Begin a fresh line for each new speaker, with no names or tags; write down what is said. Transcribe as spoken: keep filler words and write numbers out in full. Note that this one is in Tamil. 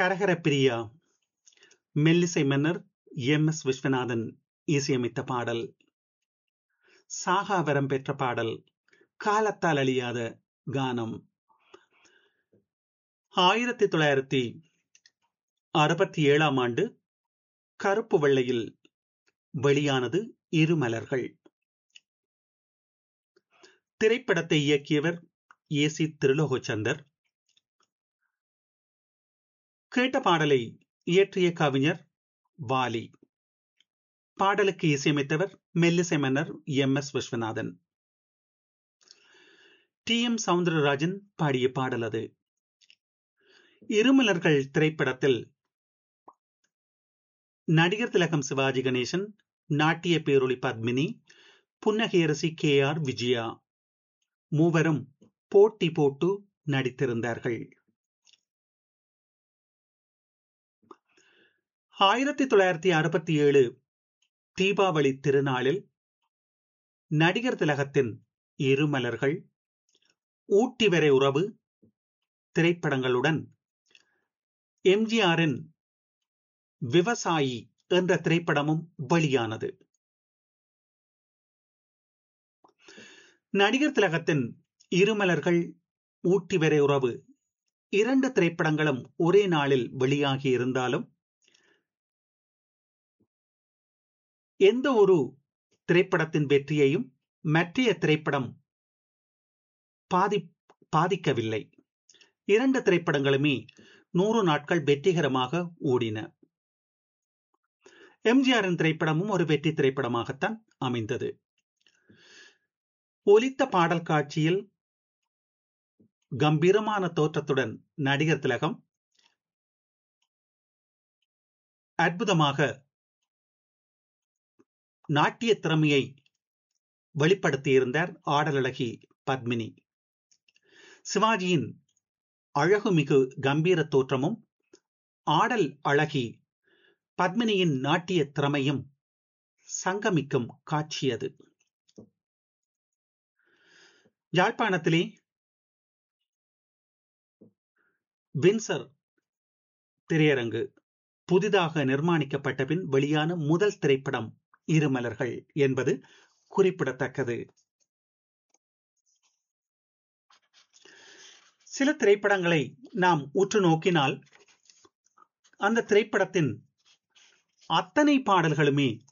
கரகர பிரியா மெல்லிசை மன்னர் எம் எஸ் விஸ்வநாதன் இசையமைத்த பாடல், சாகாவரம் பெற்ற பாடல், காலத்தால் அழியாத கானம். ஆயிரத்தி தொள்ளாயிரத்தி அறுபத்தி ஏழாம் ஆண்டு கருப்பு வெள்ளையில் வெளியானது இருமலர்கள். திரைப்படத்தை இயக்கியவர் ஏ சி திருலோகச்சந்தர். கேட்ட பாடலை இயற்றிய கவிஞர் வாலி. பாடலுக்கு இசையமைத்தவர் மெல்லிசை மன்னர் M S Viswanathan. D M Soundararajan பாடிய பாடல் அது. இருமலர்கள் திரைப்படத்தில் நடிகர் திலகம் சிவாஜி கணேசன், நாட்டிய பேரொளி பத்மினி, புன்னகையரசி கே ஆர் விஜயா மூவரும் போட்டி போட்டு நடித்திருந்தார்கள். ஆயிரத்தி தொள்ளாயிரத்தி அறுபத்தி ஏழு தீபாவளி திருநாளில் நடிகர் திலகத்தின் இருமலர்கள், ஊட்டி வரை உறவு திரைப்படங்களுடன் எம்ஜிஆரின் விவசாயி என்ற திரைப்படமும் வெளியானது. நடிகர் திலகத்தின் இருமலர்கள், ஊட்டி வரை உறவு இரண்டு திரைப்படங்களும் ஒரே நாளில் வெளியாகி இருந்தாலும் எந்த ஒரு திரைப்படத்தின் வெற்றியையும் மற்றைய திரைப்படம் பாதி பாதிக்கவில்லை. இரண்டு திரைப்படங்களுமே நூறு நாட்கள் வெற்றிகரமாக ஓடின. எம்ஜிஆரின் திரைப்படமும் ஒரு வெற்றி திரைப்படமாகத்தான் அமைந்தது. ஒலித்த பாடல் காட்சியில் கம்பீரமான தோற்றத்துடன் நடிகர் திலகம் அற்புதமாக நாட்டிய திறமையை வெளிப்படுத்தியிருந்தார் ஆடலழகி பத்மினி. சிவாஜியின் அழகுமிகு கம்பீர தோற்றமும் ஆடல் அழகி பத்மினியின் நாட்டிய திறமையும் சங்கமிக்கும் காட்சியது. யாழ்ப்பாணத்திலே வின்சர் திரையரங்கு புதிதாக நிர்மாணிக்கப்பட்ட பின் வெளியான முதல் திரைப்படம் இருமலர்கள் என்பது குறிப்பிடத்தக்கது. சில திரைப்படங்களை நாம் உற்று நோக்கினால் அந்த திரைப்படத்தின் அத்தனை பாடல்களுமே